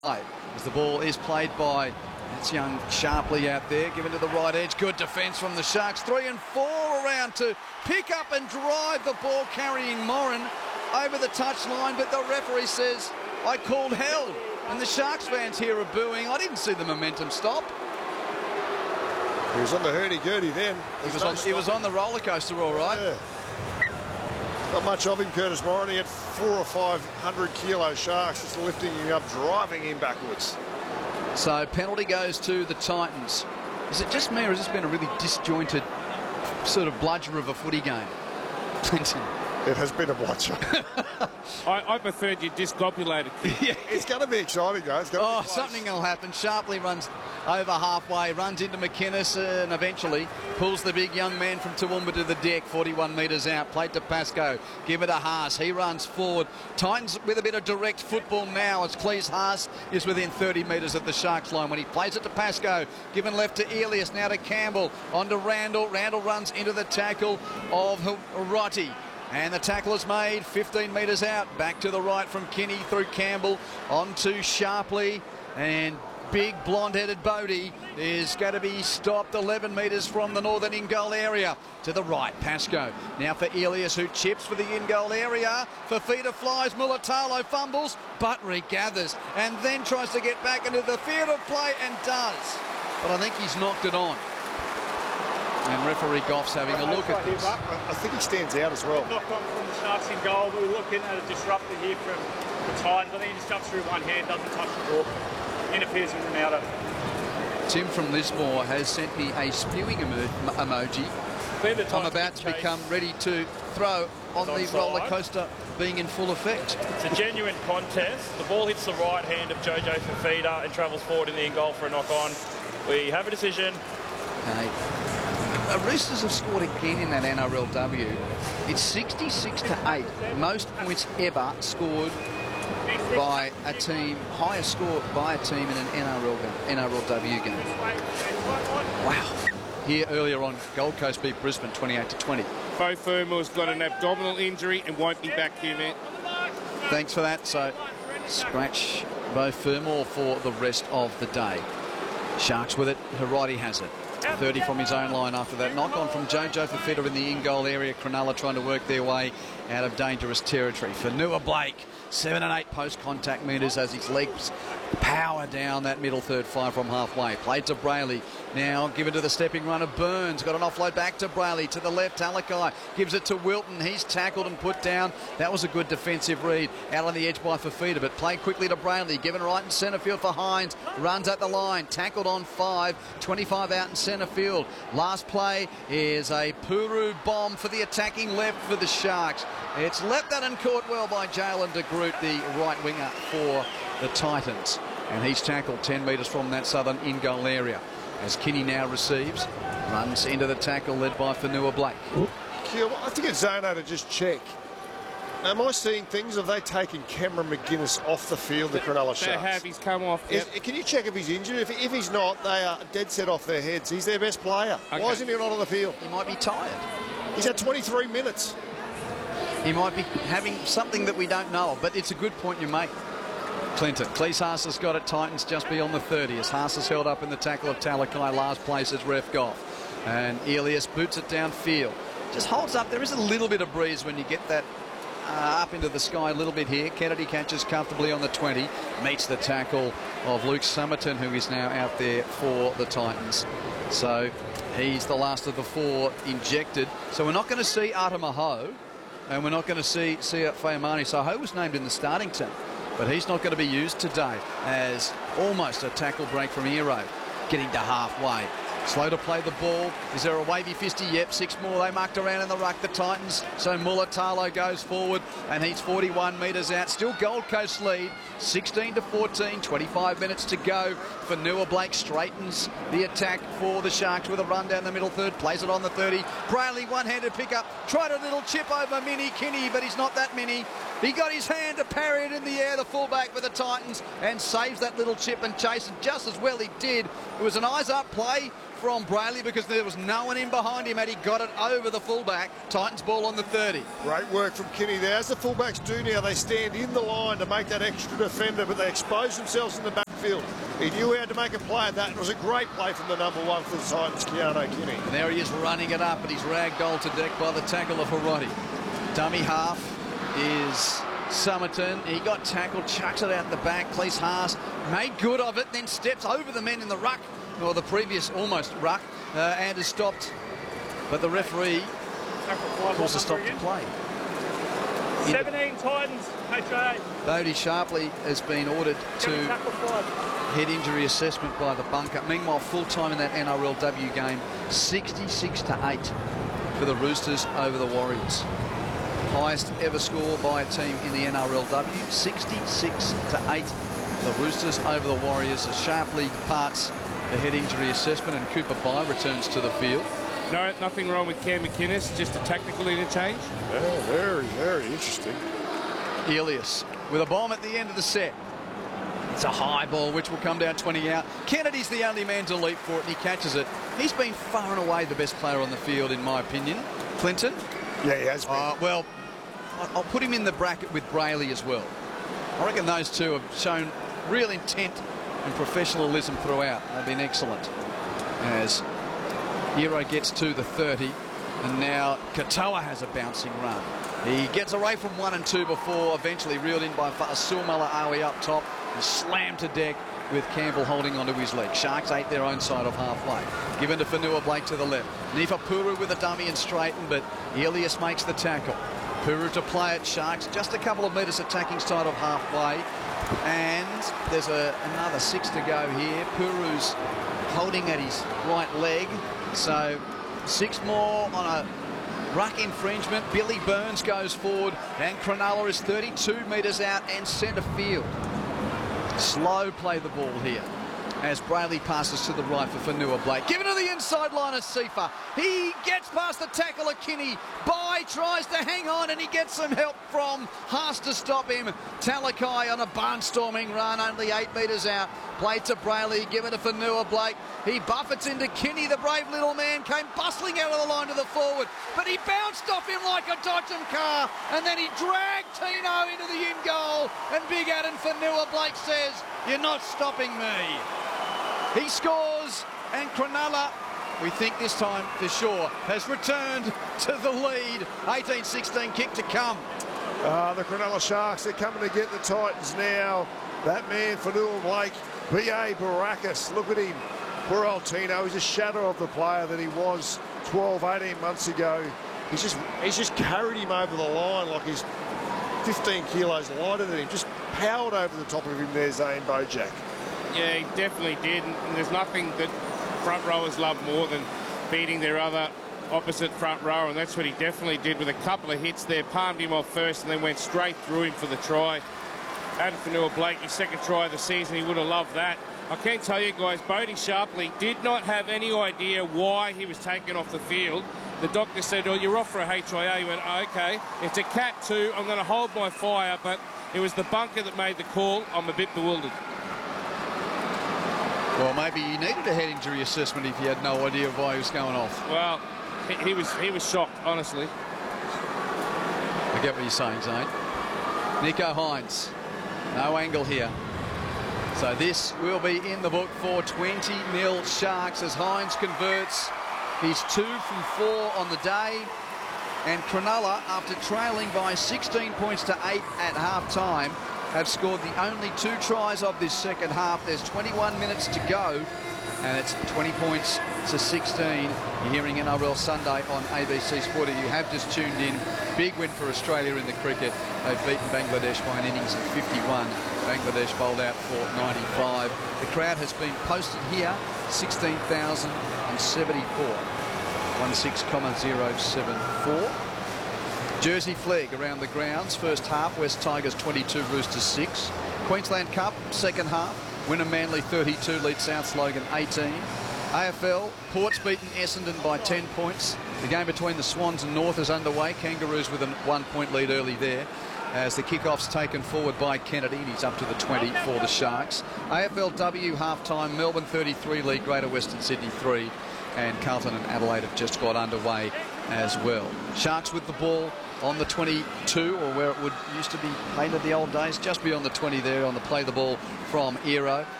As the ball is played by, that's young Sharpley out there, given to the right edge. Good defence from the Sharks. 3 and 4 around to pick up and drive the ball carrying Morin over the touchline, but the referee says, I called hell. And the Sharks fans here are booing. I didn't see the momentum stop. He was on the hurdy-gurdy then. He was on the roller coaster, all right. Yeah. Not much of him, Curtis Morin. He had 400 or 500 kilo Sharks just lifting him up, driving him backwards. So penalty goes to the Titans. Is it just me, or has this been a really disjointed sort of bludger of a footy game? Clinton. It has been a bludger. I preferred you discombobulated. Yeah. It's going to be exciting, guys. Something will happen. Sharpley runs over halfway, runs into McInnes, and eventually pulls the big young man from Toowoomba to the deck, 41 metres out. Played to Pascoe. Give it to Haas. He runs forward. Titans with a bit of direct football now as Cleese Haas is within 30 metres of the Sharks line when he plays it to Pascoe. Given left to Elias, now to Campbell. On to Randall. Randall runs into the tackle of Hiroti. And the tackle is made 15 metres out. Back to the right from Kinney through Campbell. On to Sharpley. And big blonde-headed Bodie is going to be stopped 11 metres from the northern in-goal area. To the right, Pascoe. Now for Elias, who chips for the in-goal area. Fifita flies, Mulatalo fumbles, but regathers. And then tries to get back into the field of play and does. But I think he's knocked it on. And referee Goff's having a look at this. I think he stands out as well. Knocked on from the Sharks in goal. We were looking at a disruptor here from the Titans. I think he just jumps through one hand, doesn't touch the ball. Interferes with Ronaldo. Tim from Lismore has sent me a spewing emoji. I'm about to become ready to throw on the roller coaster being in full effect. It's a genuine contest. The ball hits the right hand of Jojo Fifita and travels forward in the end goal for a knock-on. We have a decision. Okay. Roosters have scored again in that NRLW. It's 66-8. Most points ever scored by a team, highest score by a team in an NRLW game. Wow. Here earlier on, Gold Coast beat Brisbane 28-20. Bo Fermor's got an abdominal injury and won't be back here, man. Thanks for that. So, scratch Bo Fermor for the rest of the day. Sharks with it. Hiroti has it. 30 from his own line after that knock-on from Jojo Fifita in the in-goal area. Cronulla trying to work their way out of dangerous territory. For Nua Blake, 7 and 8 post-contact metres as his legs power down that middle third, 5 from halfway. Played to Brayley. Now given to the stepping run of Burns. Got an offload back to Brayley. To the left, Talakai gives it to Wilton. He's tackled and put down. That was a good defensive read. Out on the edge by Fifita, but played quickly to Brayley. Given right in centre field for Hines. Runs at the line. Tackled on 5. 25 out in centre field. Last play is a Puru bomb for the attacking left for the Sharks. It's leapt at and caught well by Jalen de Groot, the right winger for the Titans. And he's tackled 10 metres from that southern in-goal area. As Kinney now receives, runs into the tackle led by Fanua Blake. I think it's Zono to just check. Am I seeing things? Have they taken Cameron McInnes off the field, the Cronulla Sharks? They have. He's come off. Yep. Can you check if he's injured? If he's not, they are dead set off their heads. He's their best player. Okay. Why isn't he not on the field? He might be tired. He's had 23 minutes. He might be having something that we don't know of, but it's a good point you make, Clinton. Cleese Haas has got it. Titans just beyond the 30 as Haas is held up in the tackle of Talakai. Last place is ref Goff. And Elias boots it downfield. Just holds up. There is a little bit of breeze when you get that up into the sky a little bit here. Kennedy catches comfortably on the 20. Meets the tackle of Luke Summerton, who is now out there for the Titans. So he's the last of the 4 injected. So we're not going to see Artema Ho. And we're not going to see Sia Fayamani. So Ho was named in the starting team. But he's not going to be used today as almost a tackle break from Hero. Getting to halfway. Slow to play the ball. Is there a wavy fisty? Yep, 6 more. They mucked around in the ruck, the Titans. So Mulatalo goes forward and he's 41 metres out. Still Gold Coast lead. 16-14, 25 minutes to go. For Nua Blake straightens the attack for the Sharks with a run down the middle third. Plays it on the 30. Brayley one-handed pick up. Tried a little chip over Mini Kinney, but he's not that mini. He got his hand to parry it in the air, the fullback for the Titans, and saves that little chip and chase, and just as well he did. It was an eyes-up play from Brayley because there was no one in behind him and he got it over the fullback. Titans ball on the 30. Great work from Kinney there. As the fullbacks do now, they stand in the line to make that extra defender, but they expose themselves in the backfield. He knew how to make a play at that. It was a great play from the number 1 for the Titans, Keano Kinney. And there he is running it up, and he's ragdolled to deck by the tackle of Hiroti. Dummy half is Somerton. He got tackled, chucks it out the back. Cleese Haas made good of it, then steps over the men in the ruck, or the previous almost ruck, and is stopped. But the referee calls a stop to play. 17 Titans, HIA. Bodie Sharpley has been ordered to head injury assessment by the bunker. Meanwhile, full time in that NRLW game, 66-8 for the Roosters over the Warriors. Highest ever score by a team in the NRLW, 66-8. The Roosters over the Warriors as Sharpley departs the head injury assessment and Cooper Bye returns to the field. No, nothing wrong with Cam McInnes, just a tactical interchange. Yeah, very, very interesting. Elias with a bomb at the end of the set. It's a high ball which will come down 20 out. Kennedy's the only man to leap for it, and he catches it. He's been far and away the best player on the field, in my opinion. Clinton? Yeah, he has been. Well, I'll put him in the bracket with Brayley as well. I reckon those two have shown real intent and professionalism throughout. They've been excellent. As Hero gets to the 30, and now Katoa has a bouncing run. He gets away from 1 and 2 before eventually reeled in by Sulmala Awi up top and slammed to deck with Campbell holding onto his leg. Sharks ate their own side of halfway. Given to Fanua Blake to the left. Nifa Puru with a dummy and straighten, but Elias makes the tackle. Puru to play it. Sharks just a couple of metres attacking side of halfway. And there's another 6 to go here. Puru's holding at his right leg. So 6 more on a ruck infringement. Billy Burns goes forward, and Cronulla is 32 metres out and centre field. Slow play the ball here as Brayley passes to the right for Fanua Blake. Given to the inside line of Sifa. He gets past the tackle of Kinney. Bye tries to hang on, and he gets some help from Haas to stop him. Talakai on a barnstorming run, only 8 metres out. Played to Brayley, given to Fanua Blake. He buffets into Kinney. The brave little man came bustling out of the line to the forward, but he bounced off him like a Dodgem car, and then he dragged Tino into the in goal, and Big Adam Fanua Blake says, "You're not stopping me." He scores, and Cronulla, we think this time for sure, has returned to the lead. 18-16 kick to come. The Cronulla Sharks, they're coming to get the Titans now. That man, Fanua Blake, B.A. Baracus, look at him. Poor old Tino, he's a shadow of the player that he was 12, 18 months ago. He's just carried him over the line like he's 15 kilos lighter than him. Just powered over the top of him there, Zane Bojack. Yeah, he definitely did. And there's nothing that front rowers love more than beating their other opposite front rower, and that's what he definitely did with a couple of hits there. Palmed him off first and then went straight through him for the try. Adam Fanua Blake, his second try of the season, he would have loved that. I can tell you guys, Bodie Sharpley did not have any idea why he was taken off the field. The doctor said, "Oh, you're off for a HIA." He went, "Oh, okay, it's a Cat 2, I'm going to hold my fire," but it was the bunker that made the call. I'm a bit bewildered. Well, maybe he needed a head injury assessment if he had no idea why he was going off. Well, he was shocked, honestly. I get what you're saying, Zane. Nico Hines, no angle here. So this will be in the book for 20-0 Sharks as Hines converts. He's 2 from 4 on the day. And Cronulla, after trailing by 16 points to 8 at half-time, have scored the only 2 tries of this second half. There's 21 minutes to go, and it's 20 points to 16. You're hearing NRL Sunday on ABC Sport. If you have just tuned in, big win for Australia in the cricket. They've beaten Bangladesh by an innings of 51. Bangladesh bowled out for 95. The crowd has been posted here, 16,074. 16,074. Jersey flag around the grounds. First half, West Tigers 22, Roosters 6. Queensland Cup, second half. Winner Manly 32, lead South Logan 18. AFL, Port's beaten Essendon by 10 points. The game between the Swans and North is underway. Kangaroos with a 1-point lead early there. as the kickoff's taken forward by Kennedy, and he's up to the 20 for the Sharks. AFLW half-time, Melbourne 33 lead, Greater Western Sydney 3, and Carlton and Adelaide have just got underway as well. Sharks with the ball on the 22, or where it usuld used to be painted the old days, just beyond the 20 there on the play the ball from Ero.